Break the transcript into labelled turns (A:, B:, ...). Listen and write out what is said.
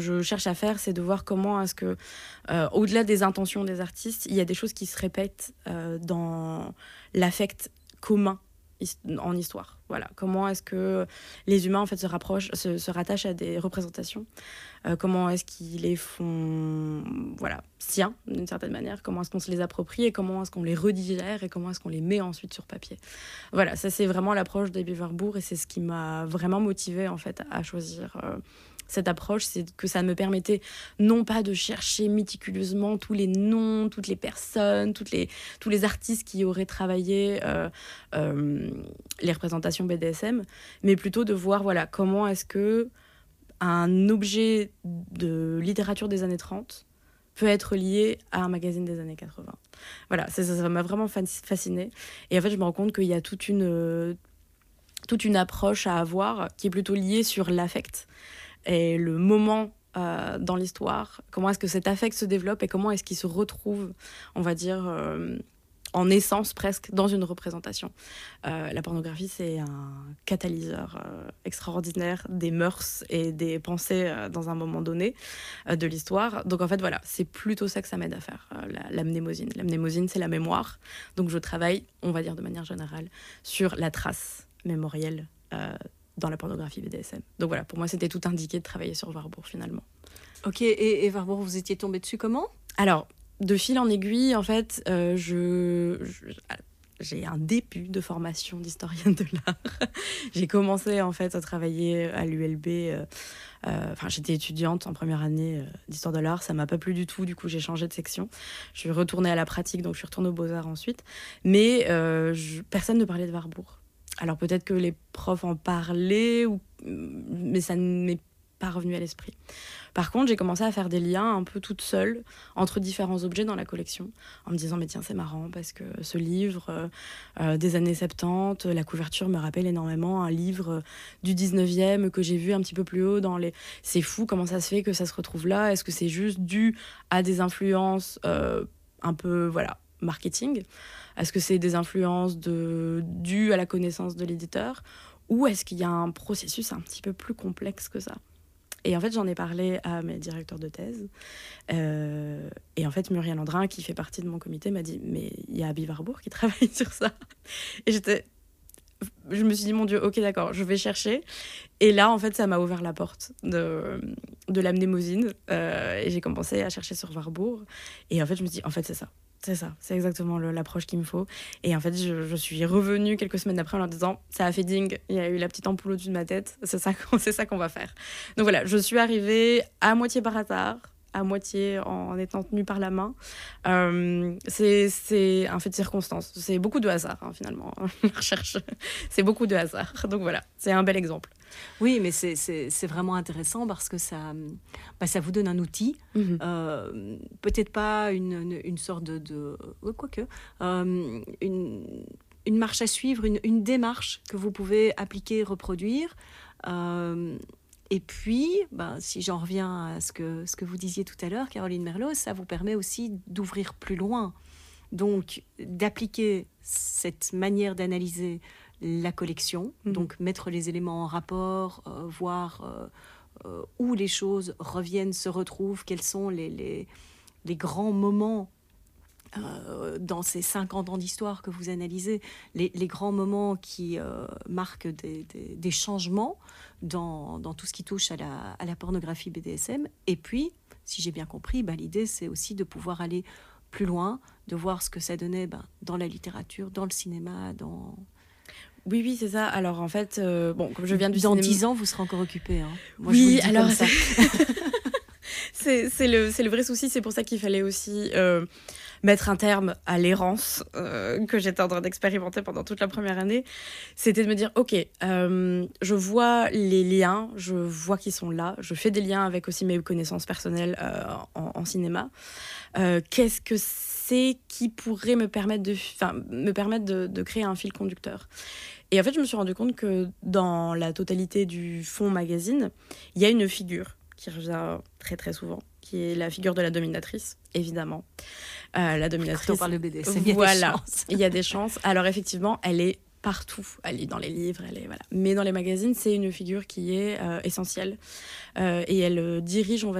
A: je cherche à faire, c'est de voir comment est-ce que, au-delà des intentions des artistes, il y a des choses qui se répètent dans l'affect commun en histoire. Voilà. Comment est-ce que les humains en fait se rattachent à des représentations, comment est-ce qu'ils les font siens d'une certaine manière, comment est-ce qu'on se les approprie et comment est-ce qu'on les redigère et comment est-ce qu'on les met ensuite sur papier. Voilà, ça c'est vraiment l'approche d'Eby Warburg et c'est ce qui m'a vraiment motivée en fait à choisir cette approche, c'est que ça me permettait non pas de chercher méticuleusement tous les noms, toutes les personnes, tous les artistes qui auraient travaillé les représentations BDSM, mais plutôt de voir comment est-ce que un objet de littérature des années 30 peut être lié à un magazine des années 80. Voilà, ça m'a vraiment fascinée. Et en fait, je me rends compte qu'il y a toute une approche à avoir qui est plutôt liée sur l'affect et le moment dans l'histoire, comment est-ce que cet affect se développe et comment est-ce qu'il se retrouve, on va dire, en essence presque, dans une représentation. La pornographie, c'est un catalyseur extraordinaire des mœurs et des pensées dans un moment donné de l'histoire. Donc en fait, voilà, c'est plutôt ça que ça m'aide à faire, la mnémosine. La mnémosine, c'est la mémoire. Donc je travaille, on va dire de manière générale, sur la trace mémorielle dans la pornographie BDSM. Donc voilà, pour moi, c'était tout indiqué de travailler sur Warburg, finalement.
B: Ok, et Warburg, vous étiez tombée dessus comment ?
A: Alors, de fil en aiguille, en fait, j'ai un début de formation d'historienne de l'art. J'ai commencé, en fait, à travailler à l'ULB. J'étais étudiante en première année d'histoire de l'art. Ça m'a pas plu du tout. Du coup, j'ai changé de section. Je suis retournée à la pratique, donc je suis retournée aux Beaux-Arts ensuite. Mais personne ne parlait de Warburg. Alors peut-être que les profs en parlaient, mais ça ne m'est pas revenu à l'esprit. Par contre, j'ai commencé à faire des liens un peu toute seule entre différents objets dans la collection, en me disant, mais tiens, c'est marrant, parce que ce livre des années 70, la couverture me rappelle énormément un livre du 19e que j'ai vu un petit peu plus haut dans les... C'est fou, comment ça se fait que ça se retrouve là ? Est-ce que c'est juste dû à des influences un peu, marketing ? Est-ce que c'est des influences dues à la connaissance de l'éditeur ? Ou est-ce qu'il y a un processus un petit peu plus complexe que ça ? Et en fait, j'en ai parlé à mes directeurs de thèse. Et en fait, Muriel Andrin, qui fait partie de mon comité, m'a dit « Mais il y a Aby Warburg qui travaille sur ça. » Et je me suis dit « Mon Dieu, ok, d'accord, je vais chercher. » Et là, en fait, ça m'a ouvert la porte de la mnémosine. Et j'ai commencé à chercher sur Warburg. Et en fait, je me suis dit « En fait, c'est ça. C'est ça, c'est exactement l'approche qu'il me faut. » Et en fait, je suis revenue quelques semaines après en leur disant « Ça a fait ding, il y a eu la petite ampoule au-dessus de ma tête, c'est ça qu'on va faire. » Donc voilà, je suis arrivée à moitié par hasard, à moitié en étant tenue par la main. C'est un fait de circonstance. C'est beaucoup de hasard, finalement, la recherche. C'est beaucoup de hasard. Donc voilà, c'est un bel exemple.
B: Oui, mais c'est vraiment intéressant parce que ça vous donne un outil, peut-être pas une sorte de quoique, une marche à suivre, une démarche que vous pouvez appliquer, reproduire. Et puis, si j'en reviens à ce que vous disiez tout à l'heure, Caroline Merlot, ça vous permet aussi d'ouvrir plus loin. Donc, d'appliquer cette manière d'analyser la collection, donc mettre les éléments en rapport, voir où les choses reviennent, se retrouvent, quels sont les grands moments dans ces 50 ans d'histoire que vous analysez, les grands moments qui marquent des changements dans tout ce qui touche à la pornographie BDSM. Et puis, si j'ai bien compris, l'idée, c'est aussi de pouvoir aller plus loin, de voir ce que ça donnait dans la littérature, dans le cinéma, dans...
A: Oui, c'est ça. Alors, en fait, comme je viens du
B: cinéma... Dans 10 ans, vous serez encore occupé. Moi, je vous le dis alors, comme ça.
A: c'est le vrai souci. C'est pour ça qu'il fallait aussi mettre un terme à l'errance que j'étais en train d'expérimenter pendant toute la première année. C'était de me dire, ok, je vois les liens, je vois qu'ils sont là. Je fais des liens avec aussi mes connaissances personnelles en cinéma. Qu'est-ce que c'est qui pourrait me permettre de créer un fil conducteur. Et en fait, je me suis rendu compte que dans la totalité du fond magazine, il y a une figure qui revient très très souvent, qui est la figure de la dominatrice, évidemment. La dominatrice.
B: Quand on parle de BDSM,
A: il y a des chances. Alors effectivement, elle est partout. Elle est dans les livres, mais dans les magazines, c'est une figure qui est essentielle. Et elle dirige, on va